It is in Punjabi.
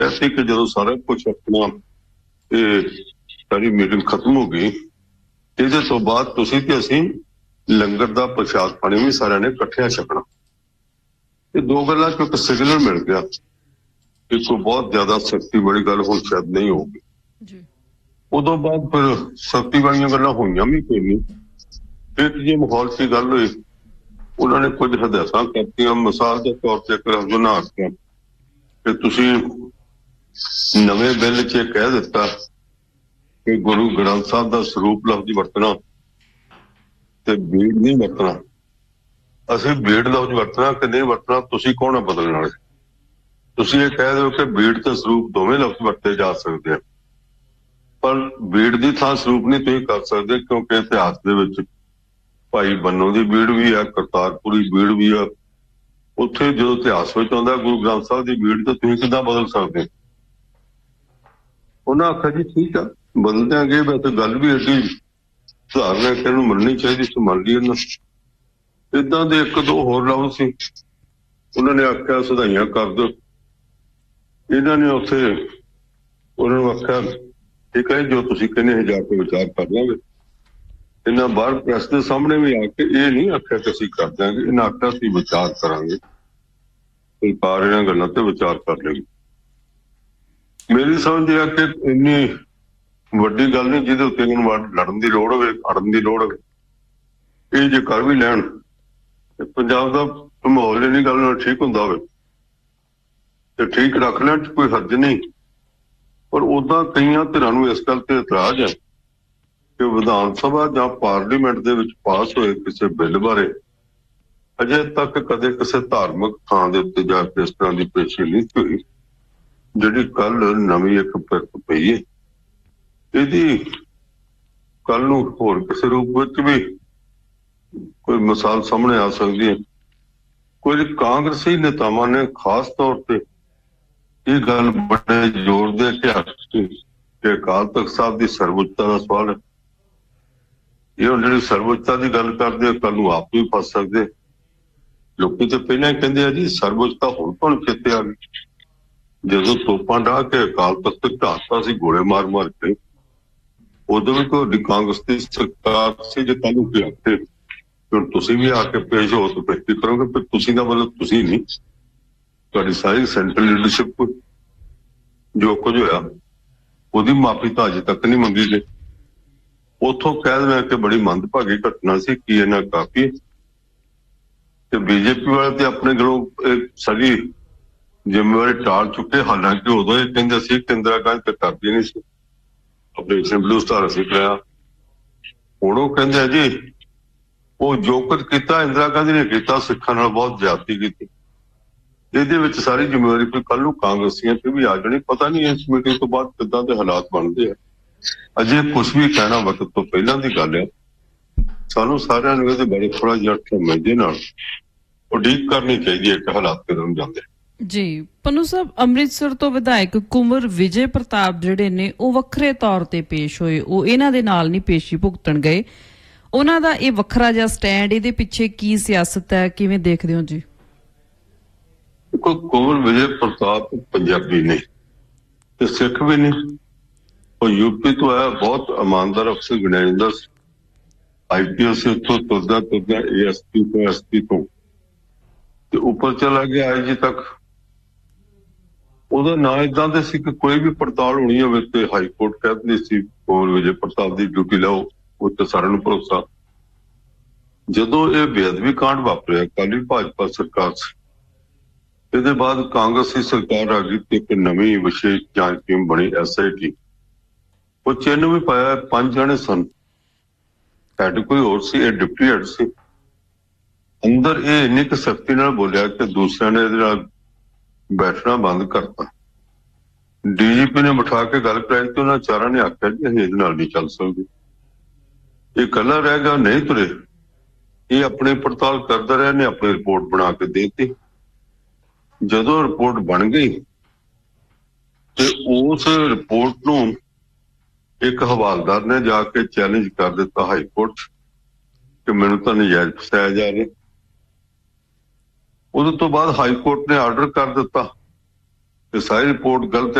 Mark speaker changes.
Speaker 1: कहती कि जो सारा कुछ अपना सारी मीटिंग खत्म हो गई, ਇਹਦੇ ਤੋਂ ਬਾਅਦ ਤੁਸੀਂ ਤੇ ਅਸੀਂ ਲੰਗਰ ਦਾ ਪ੍ਰਸ਼ਾਦ ਪਾਣੀ ਵੀ ਸਾਰਿਆਂ ਨੇ ਇਕੱਠਿਆਂ ਛਕਣਾ। ਇਹ ਦੋ ਗੱਲਾਂ ਚੋਂ ਇੱਕ ਸਿਗਨਲ ਮਿਲ ਗਿਆ ਕਿ ਕੋਈ ਬਹੁਤ ਜ਼ਿਆਦਾ ਸਖਤੀ ਵਾਲੀ ਗੱਲ ਹੁਣ ਸ਼ਾਇਦ ਨਹੀਂ ਹੋਊਗੀ। ਉਦੋਂ ਬਾਅਦ ਫਿਰ ਸਖਤੀ ਵਾਲੀਆਂ ਗੱਲਾਂ ਹੋਈਆਂ ਵੀ ਕੋਈ ਨਹੀਂ। ਫਿਰ ਜੇ ਮਾਹੌਲ 'ਚ ਗੱਲ ਹੋਈ, ਉਹਨਾਂ ਨੇ ਕੁਝ ਹਦਾਇਤਾਂ ਕਰਤੀਆਂ। ਮਿਸਾਲ ਦੇ ਤੌਰ ਤੇ ਇੱਕ ਲਫ਼ਜ਼ ਨਾ ਆਖਿਆ ਕਿ ਤੁਸੀਂ ਨਵੇਂ ਬਿੱਲ 'ਚ ਕਹਿ ਦਿੱਤਾ ਕਿ ਗੁਰੂ ਗ੍ਰੰਥ ਸਾਹਿਬ ਦਾ ਸਰੂਪ ਲਫ਼ਜ਼ ਵਰਤਣਾ ਤੇ ਬੀੜ ਨਹੀਂ ਵਰਤਣਾ। ਅਸੀਂ ਬੀੜ ਲਫ਼ਜ਼ ਵਰਤਣਾ ਕਿ ਨਹੀਂ ਵਰਤਣਾ, ਤੁਸੀਂ ਕੌਣ ਹੈ ਬਦਲਣ ਵਾਲੇ? ਤੁਸੀਂ ਇਹ ਕਹਿ ਦਿਓ ਕਿ ਬੀੜ ਤੇ ਸਰੂਪ ਦੋਵੇਂ ਲਫ਼ਜ਼ ਵਰਤੇ ਜਾ ਸਕਦੇ ਆ, ਪਰ ਬੀੜ ਦੀ ਥਾਂ ਸਰੂਪ ਨਹੀਂ ਤੁਸੀਂ ਕਰ ਸਕਦੇ, ਕਿਉਂਕਿ ਇਤਿਹਾਸ ਦੇ ਵਿੱਚ ਭਾਈ ਬੰਨੋ ਦੀ ਬੀੜ ਵੀ ਆ, ਕਰਤਾਰਪੁਰੀ ਬੀੜ ਵੀ ਆ। ਉੱਥੇ ਜਦੋਂ ਇਤਿਹਾਸ ਵਿੱਚ ਆਉਂਦਾ ਗੁਰੂ ਗ੍ਰੰਥ ਸਾਹਿਬ ਦੀ ਬੀੜ ਤੇ ਤੁਸੀਂ ਕਿੱਦਾਂ ਬਦਲ ਸਕਦੇ? ਉਹਨਾਂ ਆਖਿਆ ਜੀ ਠੀਕ ਆ, ਬਦਲ ਦਿਆਂਗੇ। ਵੈਸੇ ਗੱਲ ਵੀ ਐਡੀ ਸਧਾਰਨ ਹੈ ਕਿ ਇਹਨੂੰ ਮੰਨਣੀ ਚਾਹੀਦੀ ਸੀ, ਮੰਨ ਲਈ ਇਹਨਾਂ। ਏਦਾਂ ਦੇ ਇੱਕ ਦੋ ਹੋਰ ਲਫ਼ਜ਼ ਸੀ। ਉਹਨਾਂ ਨੇ ਆਖਿਆ ਸਧਾਈਆਂ ਕਰ ਦਿਓ। ਇਹਨਾਂ ਨੇ ਉੱਥੇ ਉਹਨਾਂ ਨੂੰ ਆਖਿਆ ਠੀਕ ਹੈ, ਜੋ ਤੁਸੀਂ ਕਹਿੰਦੇ ਹੋ ਜਾ ਕੇ ਵਿਚਾਰ ਕਰ ਲਾਂਗੇ। ਇਹਨਾਂ ਬਾਹਰ ਪ੍ਰੈਸ ਦੇ ਸਾਹਮਣੇ ਵੀ ਆ ਕੇ ਇਹ ਨਹੀਂ ਆਖਿਆ ਕਿ ਅਸੀਂ ਕਰ ਦਿਆਂਗੇ, ਇਹਨਾਂ ਆਖਿਆ ਅਸੀਂ ਵਿਚਾਰ ਕਰਾਂਗੇ। ਸਰਕਾਰ ਇਹਨਾਂ ਗੱਲਾਂ ਤੇ ਵਿਚਾਰ ਕਰ ਲਏਗੀ। ਮੇਰੀ ਸਮਝ ਇਹ ਆ ਕਿ ਇੰਨੀ ਵੱਡੀ ਗੱਲ ਨਹੀਂ ਜਿਹਦੇ ਉੱਤੇ ਇਹਨਾਂ ਨੂੰ ਲੜਨ ਦੀ ਲੋੜ ਹੋਵੇ, ਅੜਨ ਦੀ ਲੋੜ ਹੋਵੇ। ਇਹ ਜੇ ਕਰ ਵੀ ਲੈਣ, ਪੰਜਾਬ ਦਾ ਮਾਹੌਲ ਇੰਨੀ ਗੱਲ ਨਾਲ ਠੀਕ ਹੁੰਦਾ ਹੋਵੇ ਤੇ ਠੀਕ ਰੱਖ ਲੈਣ, ਕੋਈ ਹਰਜ ਨਹੀਂ। ਪਰ ਉਦਾਂ ਕਈਆਂ ਧਿਰਾਂ ਨੂੰ ਇਸ ਗੱਲ ਤੇ ਇਤਰਾਜ਼ ਹੈ ਕਿ ਵਿਧਾਨ ਸਭਾ ਜਾਂ ਪਾਰਲੀਮੈਂਟ ਦੇ ਵਿੱਚ ਪਾਸ ਹੋਏ ਕਿਸੇ ਬਿੱਲ ਬਾਰੇ ਅਜੇ ਤੱਕ ਕਦੇ ਕਿਸੇ ਧਾਰਮਿਕ ਥਾਂ ਦੇ ਉੱਤੇ ਜਾ ਕੇ ਇਸ ਤਰ੍ਹਾਂ ਦੀ ਪੇਸ਼ੀ ਨਹੀਂ ਹੋਈ ਜਿਹੜੀ ਕੱਲ ਨਵੀਂ ਇੱਕ ਪਿਰਤ ਪਈ ਹੈ। ਇਹਦੀ ਕੱਲ ਨੂੰ ਹੋਰ ਕਿਸੇ ਰੂਪ ਵਿੱਚ ਵੀ ਕੋਈ ਮਿਸਾਲ ਸਾਹਮਣੇ ਆ ਸਕਦੀ ਹੈ। ਕੁਝ ਕਾਂਗਰਸੀ ਨੇਤਾਵਾਂ ਨੇ ਖਾਸ ਤੌਰ ਤੇ ਇਹ ਗੱਲ ਬੜੇ ਜ਼ੋਰ ਦੇ ਕੇ ਆਖੀ ਕਿ ਅਕਾਲ ਤਖ਼ਤ ਸਾਹਿਬ ਦੀ ਸਰਵਉੱਚਤਾ ਦਾ ਸਵਾਲ ਹੈ। ਇਹ ਹੁਣ ਜਿਹੜੀ ਸਰਵਉੱਚਤਾ ਦੀ ਗੱਲ ਕਰਦੇ ਆ, ਕੱਲ ਨੂੰ ਆਪ ਵੀ ਫਸ ਸਕਦੇ। ਲੋਕੀ ਤਾਂ ਪਹਿਲਾਂ ਹੀ ਕਹਿੰਦੇ ਆ ਜੀ ਸਰਵਉੱਚਤਾ ਹੁਣ ਤੁਹਾਨੂੰ ਚੇਤੇ ਆ ਗਈ, ਜਦੋਂ ਤੋਪਾਂ ਡਾਹ ਕੇ ਅਕਾਲ ਤਖ਼ਤ ਢਾਹਤਾ ਸੀ ਗੋਲੇ ਮਾਰ ਮਾਰ ਕੇ। ਉਦੋਂ ਵੀ ਤੁਹਾਡੀ ਕਾਂਗਰਸ ਦੀ ਸਰਕਾਰ ਸੀ। ਜੇ ਕੱਲ ਨੂੰ ਕੀ ਆਖੇ ਹੁਣ ਤੁਸੀਂ ਵੀ ਆ ਕੇ ਪੇਸ਼ ਹੋ ਤਾਂ ਫਿਰ ਕਰੋਗੇ, ਪਰ ਤੁਸੀਂ ਦਾ ਮਤਲਬ ਤੁਸੀਂ ਨਹੀਂ, ਤੁਹਾਡੀ ਸਾਰੀ ਸੈਂਟਰਲ ਲੀਡਰਸ਼ਿਪ ਜੋ ਕੁਝ ਹੋਇਆ ਉਹਦੀ ਮਾਫੀ ਤਾਂ ਅਜੇ ਤੱਕ ਨਹੀਂ ਮੰਗੀ ਗਈ। ਉੱਥੋਂ ਕਹਿ ਦੇਣਾ ਕਿ ਬੜੀ ਮੰਦਭਾਗੀ ਘਟਨਾ ਸੀ, ਕੀ ਇਹਨਾਂ ਕਾਫੀ ਤੇ ਬੀਜੇਪੀ ਵਾਲੇ ਤੇ ਆਪਣੇ ਕੋਲੋਂ ਸਾਰੀ ਜ਼ਿੰਮੇਵਾਰੀ ਟਾਲ ਚੁੱਕੇ। ਹਾਲਾਂਕਿ ਉਦੋਂ ਇਹ ਕਹਿੰਦੇ ਸੀ ਕਿ ਇੰਦਰਾ ਗਾਂਧੀ ਤੇ ਕਰਦੀ ਨਹੀਂ ਸੀ, ਆਪਰੇਸ਼ਨ ਬਲੂ ਸਟਾਰ ਅਸੀਂ ਕਰਾਇਆ। ਹੁਣ ਉਹ ਕਹਿੰਦੇ ਆ ਜੀ ਉਹ ਜੋ ਕੁਝ ਕੀਤਾ ਇੰਦਰਾ ਗਾਂਧੀ ਨੇ ਕੀਤਾ, ਸਿੱਖਾਂ ਨਾਲ ਬਹੁਤ ਜ਼ਿਆਦਤੀ ਕੀਤੀ। ਇਹਦੇ ਵਿੱਚ ਸਾਰੀ ਜ਼ਿੰਮੇਵਾਰੀ ਕੋਈ ਕੱਲ ਨੂੰ ਕਾਂਗਰਸੀਆਂ ਤੇ ਵੀ ਆ ਜਾਣੀ। ਪਤਾ ਨਹੀਂ ਇਸ ਮੀਟਿੰਗ ਤੋਂ ਬਾਅਦ ਕਿੱਦਾਂ ਦੇ ਹਾਲਾਤ ਬਣਦੇ ਆ। ਅਜੇ ਕੁਛ ਵੀ ਕਹਿਣਾ ਵਕਤ ਤੋਂ ਪਹਿਲਾਂ ਦੀ ਗੱਲ ਹੈ। ਸਾਨੂੰ ਸਾਰਿਆਂ ਨੂੰ ਇਹਦੇ ਬਾਰੇ ਥੋੜਾ ਜਿਹਾ ਸਮਝਦੇ ਨਾਲ ਉਡੀਕ ਕਰਨੀ ਚਾਹੀਦੀ ਹੈ ਕਿ ਹਾਲਾਤ ਕਿੱਦਾਂ ਜਾਂਦੇ।
Speaker 2: ਜੀ ਪੰਨੂ ਸਾਹਿਬ, ਅੰਮ੍ਰਿਤਸਰ ਤੋਂ ਵਿਧਾਇਕ ਕੁੰਵਰ ਵਿਜੇ ਪ੍ਰਤਾਪ ਜਿਹੜੇ ਨੇ ਉਹ ਵੱਖਰੇ ਤੌਰ ਤੇ ਪੇਸ਼ ਹੋਏ, ਉਹ ਇਹਨਾਂ ਦੇ ਨਾਲ ਨਹੀਂ ਪੇਸ਼ੀ ਭੁਗਤਣ ਗਏ। ਉਹਨਾਂ ਦਾ ਇਹ ਵੱਖਰਾ ਜਿਹਾ ਸਟੈਂਡ, ਇਹਦੇ ਪਿੱਛੇ ਕੀ ਸਿਆਸਤ ਹੈ, ਕਿਵੇਂ ਦੇਖਦੇ ਹੋ ਜੀ?
Speaker 1: ਦੇਖੋ, ਕੁੰਵਰ ਵਿਜੇ ਪ੍ਰਤਾਪ ਪੰਜਾਬੀ ਨਹੀਂ ਤੇ ਸਿੱਖ ਵੀ ਨਹੀਂ। ਉਹ ਯੂਪੀ ਤੋਂ ਆਇਆ, ਬਹੁਤ ਇਮਾਨਦਾਰ ਅਫਸਰ ਗਿਣਿਆ ਜਾਂਦਾ। IPS ਉੱਥੋਂ ਤੁਰਦਾ ASP ਤੋਂ SP ਤੋਂ ਤੇ ਉੱਪਰ ਚਲਾ ਗਿਆ IG ਤੱਕ। ਉਹਦਾ ਨਾਂ ਏਦਾਂ ਦੇ ਸੀ ਕਿ ਕੋਈ ਵੀ ਪੜਤਾਲ ਹੋਣੀ ਹੋਵੇ ਤੇ ਹਾਈ ਕੋਰਟ ਕਹਿ ਦਿੰਦੀ ਸੀ ਕੁੰਵਰ ਵਿਜੇ ਪ੍ਰਤਾਪ ਦੀ ਡਿਊਟੀ ਲਾਓ, ਉੱਤੇ ਸਾਰਿਆਂ ਨੂੰ ਭਰੋਸਾ। ਜਦੋਂ ਇਹ ਬੇਅਦਬੀ ਕਾਂਡ ਵਾਪਰਿਆ ਅਕਾਲੀ ਭਾਜਪਾ ਸਰਕਾਰ ਸੀ, ਇਹਦੇ ਬਾਅਦ ਕਾਂਗਰਸੀ ਸਰਕਾਰ ਆ ਗਈ ਤੇ ਇੱਕ ਨਵੀਂ ਵਿਸ਼ੇਸ਼ ਜਾਂਚ ਟੀਮ ਬਣੀ SIT। ਉਹ ਚਿੰਨ੍ਹ ਵੀ ਪਾਇਆ, 5 ਜਣੇ ਸਨ, ਹੈਡ ਕੋਈ ਹੋਰ ਸੀ, ਇਹ ਡਿਪਟੀ ਹੈਡ ਸੀ। ਅੰਦਰ ਇਹ ਇੰਨੀ ਕੁ ਸਖਤੀ ਨਾਲ ਬੋਲਿਆ ਕਿ ਦੂਸਰਿਆਂ ਨੇ ਇਹਦੇ ਨਾਲ ਬੈਠਣਾ ਬੰਦ ਕਰਤਾ। DGP ਨੇ ਬਿਠਾ ਕੇ ਗੱਲ ਕਰਾਈ ਤੇ ਉਹਨਾਂ ਚਾਰਾਂ ਨੇ ਆਖਿਆ ਜੀ ਅਸੀਂ ਇਹਦੇ ਨਾਲ ਨਹੀਂ ਚੱਲ ਸਕਦੇ। ਇਹ ਇਕੱਲਾ ਰਹਿ ਗਿਆ, ਨਹੀਂ ਤੁਰੇ। ਇਹ ਆਪਣੀ ਪੜਤਾਲ ਕਰਦਾ ਰਿਹਾ, ਨੇ ਆਪਣੀ ਰਿਪੋਰਟ ਬਣਾ ਕੇ ਦੇ ਦਿੱਤੀ। ਜਦੋਂ ਰਿਪੋਰਟ ਬਣ ਗਈ ਤੇ ਉਸ ਰਿਪੋਰਟ ਨੂੰ ਇੱਕ ਹਵਾਲਦਾਰ ਨੇ ਜਾ ਕੇ ਚੈਲੰਜ ਕਰ ਦਿੱਤਾ ਹਾਈ ਕੋਰਟ ਕਿ ਮੈਨੂੰ ਤਾਂ ਨਜਾਇਜ਼ ਫਸਾਇਆ ਜਾ ਰਿਹਾ। ਉਹਦੇ ਤੋਂ ਬਾਅਦ ਹਾਈ ਕੋਰਟ ਨੇ ਆਰਡਰ ਕਰ ਦਿੱਤਾ ਸਾਰੀ ਰਿਪੋਰਟ ਗਲਤ